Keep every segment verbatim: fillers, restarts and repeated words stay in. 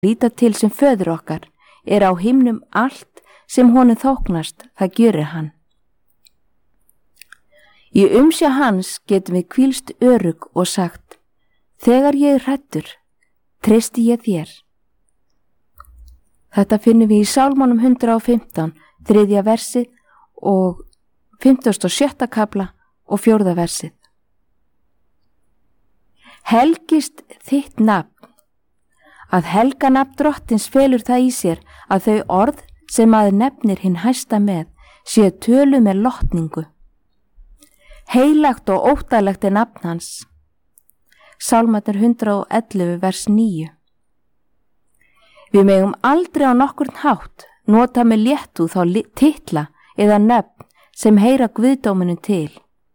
líta til sem föður okkar, er á himnum allt sem honum þóknast, það gjörir hann. Í umsjá hans getum við hvílst örugg og sagt, þegar ég er hræddur, treysti ég þér. Þetta finnum við í Sálmónum hundrað og fimmtán, þriðja versið og fimmtugasta og sjötta kafla og fjórða versið. Helgist þitt nafn. Að helga nafn drottins felur það í sér að þau orð sem maður nefnir hinn hæsta með séu tölu með lotningu. Heilagt og óttalegt er nafn hans. Sálmarnir hundrað og ellefu vers níu. Við megum aldrei á nokkurn hátt nota með léttu þá titla eða nöfn sem heyra guðdóminu til.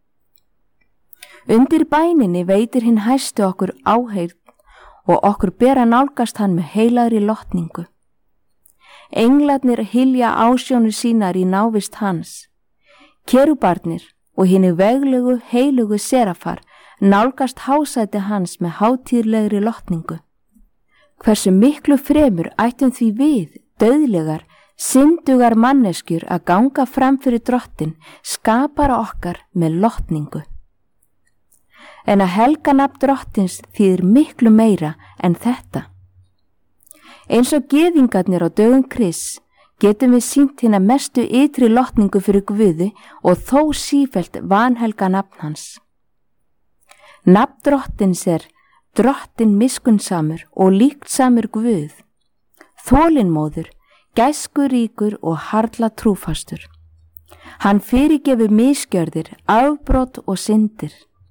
Undir bæninni veitir hinn hæstu okkur áheyrn og okkur ber að nálgast hann með heilagri lotningu. Englarnir hylja ásjónu sínar í návist hans. Kerubarnir og hinni veglegu heilugu serafar nálgast hásæti hans með hátíðlegri lotningu. Hversu miklu fremur ættum því við, dauðlegar, syndugar manneskjur að ganga fram fyrir drottin, skapara okkar með lotningu. En að helga nafn drottins þýðir miklu meira en þetta. Eins og gyðingarnir á dögum Krists getum við sýnt hina mestu ytri lotningu fyrir Guði og þó sífellt vanhelga nafn hans. Nafn drottins er drottin miskunnsamur og líktsamur Guð, þolinmóður, gæskuríkur og harla trúfastur. Hann fyrirgefur misgjörðir, afbrot og syndir.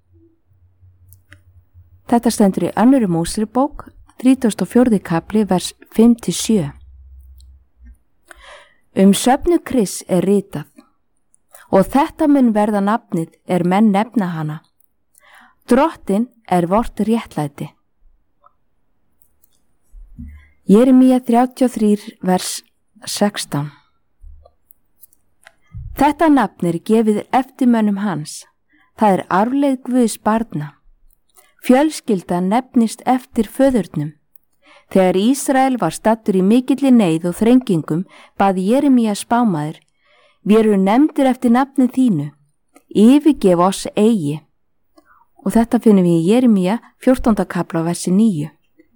Þetta stendur í annarri Mósebók, þrítugasta og fjórði kafli, vers fimm til sjö. Um söfnu Krists er ritað, og þetta mun verða nafnið er menn nefna hana. Drottin er vort réttlæti. Jeremía þrjátíu og þrjú vers sextán. Þetta nafn er gefið eftirmönnum hans, það er arfleið Guðs barna. Fjölskylda nefnist eftir föðurnum. Þegar Ísrael var staddur í mikilli neyð og þrengingum, bað Jeremía spámaður, við erum nefndir eftir nafni þínu, yfirgef oss eigi. Og þetta finnum við í Jeremía fjórtánda kafla versi níu.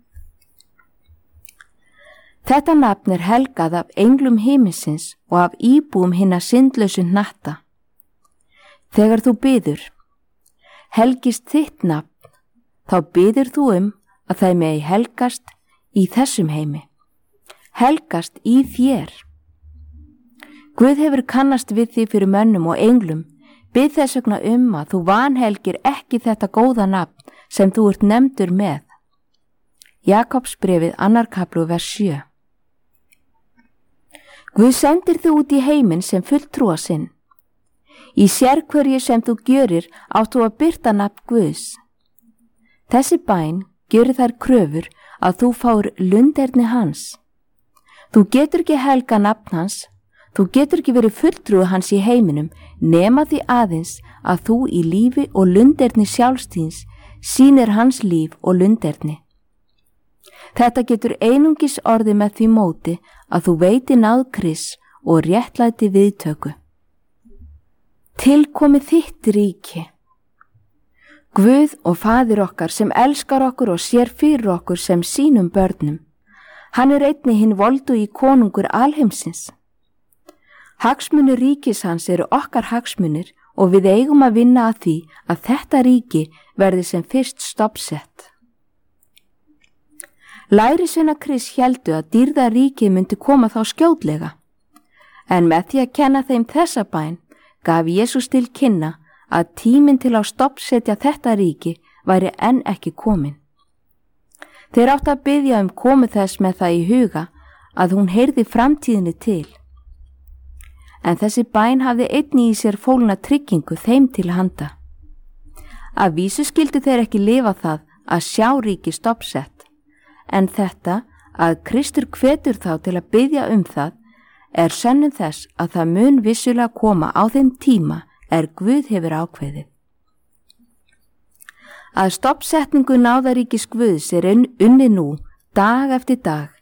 Þetta nafn er helgað af englum himinsins og af íbúum hinna syndlausu hnatta. Þegar þú biður, helgist þitt nafn, þá biður þú um að það megi helgast í þessum heimi. Helgast í þér. Guð hefur kannast við því fyrir mönnum og englum, bið þess vegna um að þú vanhelgir ekki þetta góða nafn sem þú ert nefndur með. Jakobsbréfið annar kafli vers sjö. Guð sendir þig út í heiminn sem fulltrúa sinn. Í sérhverju sem þú gjörir áttu að birta nafn Guðs. Þessi bæn gjörir þær kröfur að þú fáir lunderni hans. Þú getur ekki helga nafn hans, þú getur ekki verið fulltrúi hans í heiminum nema því aðeins að þú í lífi og lunderni sjálfstíns sýnir hans líf og lunderni. Þetta getur einungis orðið með því móti að þú veiti náð Krists og réttlæti viðtöku. Tilkomi þitt ríki. Guð og Faðir okkar sem elskar okkur og sér fyrir okkur sem sínum börnum. Hann er einnig hinn voldu í konungur alheimsins. Hagsmunir ríkis hans eru okkar hagsmunir og við eigum að vinna að því að þetta ríki verði sem fyrst stoppsett. Lærisveina Krists héldu að dýrða ríkið myndi koma þá skjótlega, en með því að kenna þeim þessa bæn gaf Jesús til kynna að tíminn til að stoppsetja þetta ríki væri enn ekki komin. Þeir áttu að biðja um komu þess með það í huga að hún heyrði framtíðinni til. En þessi bæn hafði einnig í sér fólna tryggingu þeim til handa. Að vísu skildu þeir ekki lifa það að sjá ríki stoppsett, en þetta að Kristur hvetur þá til að biðja um það er sönnun þess að það mun vissulega koma á þeim tíma er Guð hefur ákveðið. Að stoppsetningu náðaríkis Guðs er unni nú dag eftir dag